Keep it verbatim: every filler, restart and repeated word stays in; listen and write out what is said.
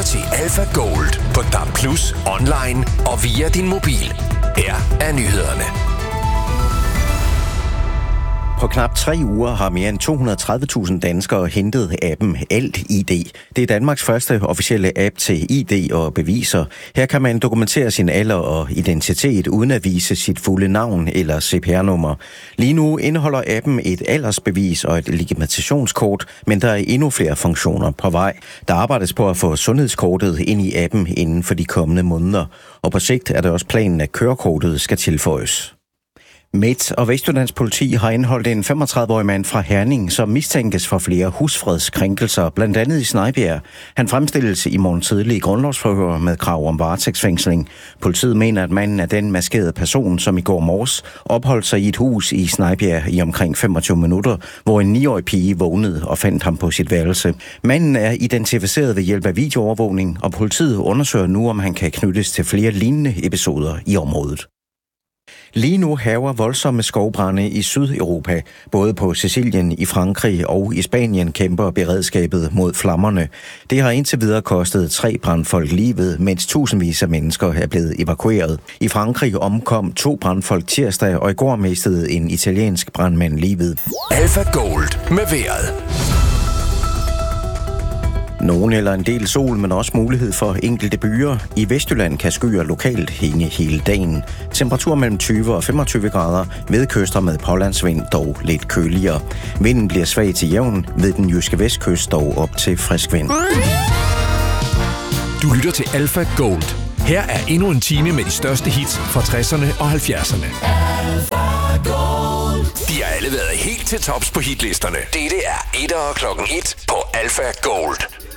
lytter til Alpha Gold på D A B plus, online og via din mobil. Her er nyhederne. På knap tre uger har mere end to hundrede og tredive tusind danskere hentet appen Alt I D. Det er Danmarks første officielle app til I D og beviser. Her kan man dokumentere sin alder og identitet uden at vise sit fulde navn eller C P R-nummer. Lige nu indeholder appen et aldersbevis og et legitimationskort, men der er endnu flere funktioner på vej. Der arbejdes på at få sundhedskortet ind i appen inden for de kommende måneder, og på sigt er det også planen, at kørekortet skal tilføjes. Midt- og Vestjyllands politi har indholdt en femogtredive-årig mand fra Herning, som mistænkes for flere husfredskrænkelser, blandt andet i Snejbjerg. Han fremstilles i morgen tidlig i grundlovsforhør med krav om varetægtsfængsling. Politiet mener, at manden er den maskerede person, som i går morges opholdt sig i et hus i Snejbjerg i omkring femogtyve minutter, hvor en niårig pige vågnede og fandt ham på sit værelse. Manden er identificeret ved hjælp af videoovervågning, og politiet undersøger nu, om han kan knyttes til flere lignende episoder i området. Lige nu hærger voldsomme skovbrande i Sydeuropa. Både på Sicilien, i Frankrig og i Spanien kæmper beredskabet mod flammerne. Det har indtil videre kostet tre brandfolk livet, mens tusindvis af mennesker er blevet evakueret. I Frankrig omkom to brandfolk tirsdag, og i går mistede en italiensk brandmand livet. Alpha Gold med vejret. Nogen eller en del sol, men også mulighed for enkelte byer. I Vestjylland kan skyer lokalt hænge hele dagen. Temperatur mellem tyve og femogtyve grader, ved kyster med pålandsvind dog lidt køligere. Vinden bliver svag til jævn, ved den jyske vestkyst dog op til frisk vind. Du lytter til Alpha Gold. Her er endnu en time med de største hits fra tresserne og halvfjerdserne. De har alle været helt til tops på hitlisterne. Dette er etter klokken et på Alpha Gold.